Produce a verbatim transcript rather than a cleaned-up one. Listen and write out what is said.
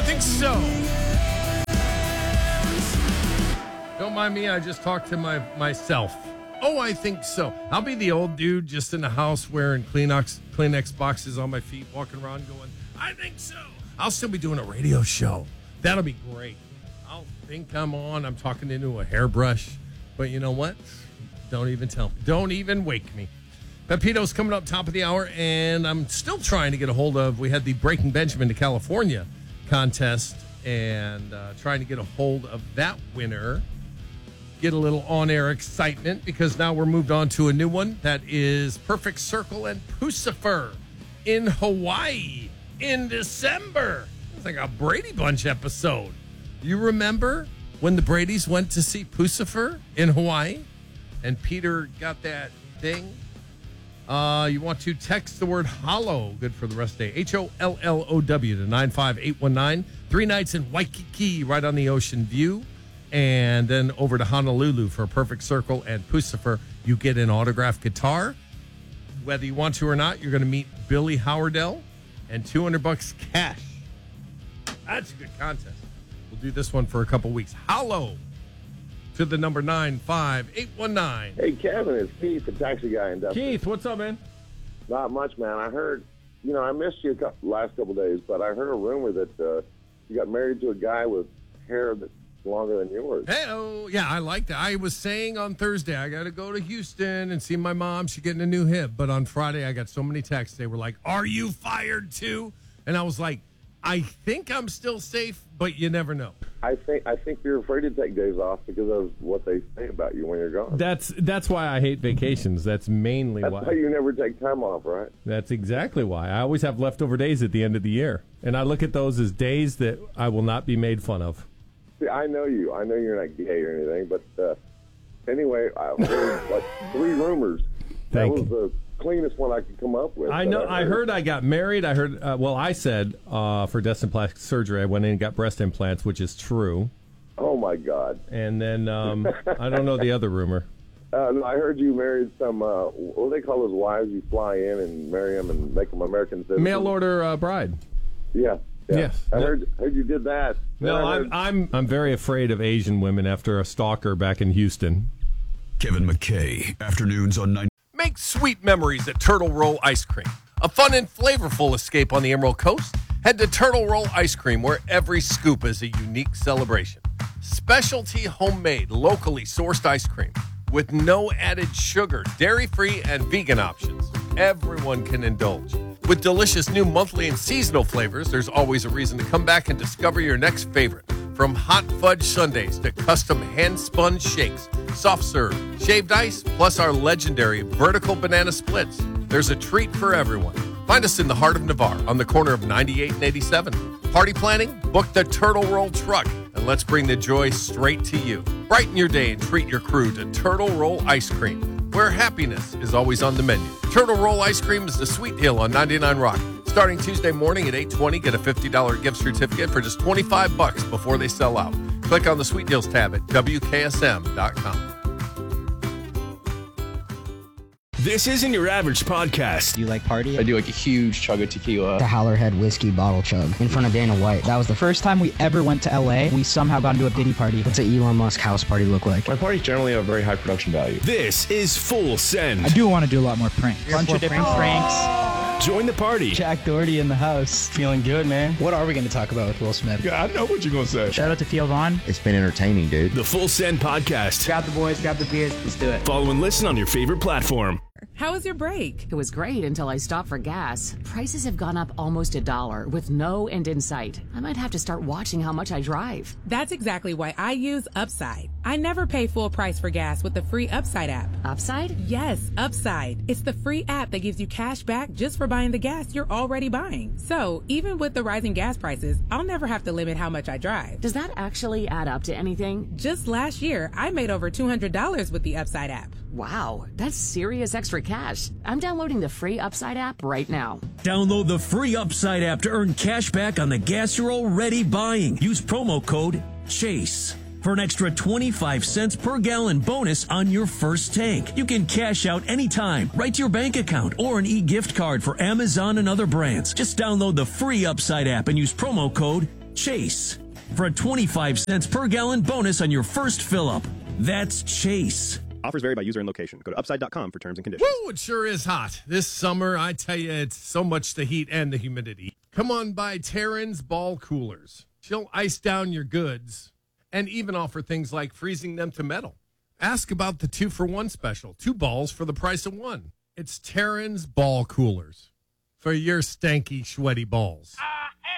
think so. Don't mind me, I just talked to my myself. Oh, I think so. I'll be the old dude just in the house wearing Kleenex, Kleenex boxes on my feet, walking around going, I think so. I'll still be doing a radio show. That'll be great. I'll think I'm on. I'm talking into a hairbrush. But you know what? Don't even tell me. Don't even wake me. Pepito's coming up top of the hour, and I'm still trying to get a hold of, we had the Breaking Benjamin to California contest, and uh, trying to get a hold of that winner. Get a little on-air excitement because now we're moved on to a new one. That is Perfect Circle and Pucifer in Hawaii in December. It's like a Brady Bunch episode. You remember when the Bradys went to see Pucifer in Hawaii and Peter got that thing? Uh, you want to text the word hollow, good for the rest of the day, H O L L O W to nine five eight one nine. Three nights in Waikiki, right on the ocean view. And then over to Honolulu for a Perfect Circle and Pucifer. You get an autographed guitar. Whether you want to or not, you're going to meet Billy Howardell and two hundred bucks cash. That's a good contest. We'll do this one for a couple weeks. Hollow to the number nine five eight one nine. Hey, Kevin, it's Keith, the taxi guy in Dustin. Keith, what's up, man? Not much, man. I heard, you know, I missed you the last couple days, but I heard a rumor that uh, you got married to a guy with hair that's longer than yours. Hey, oh, yeah, I like that. I was saying on Thursday, I got to go to Houston and see my mom. She's getting a new hip. But on Friday, I got so many texts. They were like, are you fired too? And I was like, I think I'm still safe, but you never know. I think I think you're afraid to take days off because of what they say about you when you're gone. That's that's why I hate vacations. That's mainly that's why. That's why you never take time off, right? That's exactly why. I always have leftover days at the end of the year. And I look at those as days that I will not be made fun of. See, I know you. I know you're not gay or anything, but uh, anyway, I heard like three rumors. Thank that was you. the cleanest one I could come up with. I know. I heard. I heard I got married. I heard. Uh, well, I said uh, for Destin plastic surgery, I went in and got breast implants, which is true. Oh my God! And then um, I don't know the other rumor. Uh, no, I heard you married some. Uh, what do they call those wives? You fly in and marry them and make them American citizens. Mail order uh, bride. Yeah. Yeah. Yes, I heard, heard you did that. No, heard... I'm I'm I'm very afraid of Asian women after a stalker back in Houston. Kevin McKay, afternoons on nine. Make sweet memories at Turtle Roll Ice Cream. A fun and flavorful escape on the Emerald Coast. Head to Turtle Roll Ice Cream, where every scoop is a unique celebration. Specialty homemade, locally sourced ice cream with no added sugar, dairy-free, and vegan options. Everyone can indulge. With delicious new monthly and seasonal flavors, there's always a reason to come back and discover your next favorite. From hot fudge sundaes to custom hand-spun shakes, soft serve, shaved ice, plus our legendary vertical banana splits. There's a treat for everyone. Find us in the heart of Navarre on the corner of ninety-eight and eighty-seven. Party planning? Book the Turtle Roll truck, and let's bring the joy straight to you. Brighten your day and treat your crew to Turtle Roll Ice Cream, where happiness is always on the menu. Turtle Roll Ice Cream is the Sweet Deal on ninety-nine Rock. Starting Tuesday morning at eight twenty, get a fifty dollars gift certificate for just twenty-five bucks before they sell out. Click on the Sweet Deals tab at W K S M dot com. This isn't your average podcast. Do you like party? I do like a huge chug of tequila. The Howlerhead whiskey bottle chug in front of Dana White. That was the first time we ever went to L A. We somehow got into a Diddy party. What's an Elon Musk house party look like? My parties generally have very high production value. This is Full Send. I do want to do a lot more pranks. A bunch of different pranks. pranks. Join the party. Jack Doherty in the house. Feeling good, man. What are we going to talk about with Will Smith? Yeah, I know what you're going to say. Shout out to Theo Vaughn. It's been entertaining, dude. The Full Send podcast. Grab the boys, grab the beers, let's do it. Follow and listen on your favorite platform. How was your break? It was great until I stopped for gas. Prices have gone up almost a dollar with no end in sight. I might have to start watching how much I drive. That's exactly why I use Upside. I never pay full price for gas with the free Upside app. Upside? Yes, Upside. It's the free app that gives you cash back just for buying the gas you're already buying. So even with the rising gas prices, I'll never have to limit how much I drive. Does that actually add up to anything? Just last year, I made over two hundred dollars with the Upside app. Wow, that's serious extra cash. I'm downloading the free Upside app right now. Download the free Upside app to earn cash back on the gas you're already buying. Use promo code CHASE for an extra twenty-five cents per gallon bonus on your first tank. You can cash out anytime, right to your bank account, or an e-gift card for Amazon and other brands. Just download the free Upside app and use promo code Chase, for a twenty-five cents per gallon bonus on your first fill-up. That's Chase. Offers vary by user and location. Go to upside dot com for terms and conditions. Woo, it sure is hot. This summer, I tell you, it's so much the heat and the humidity. Come on by Terran's Ball Coolers. She'll ice down your goods and even offer things like freezing them to metal. Ask about the two-for-one special. Two balls for the price of one. It's Terran's Ball Coolers for your stanky, sweaty balls.